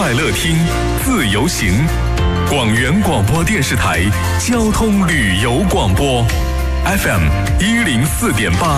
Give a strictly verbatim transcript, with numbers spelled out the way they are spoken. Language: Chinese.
快乐听，自由行。广元广播电视台交通旅游广播 ，F M 一零四点八。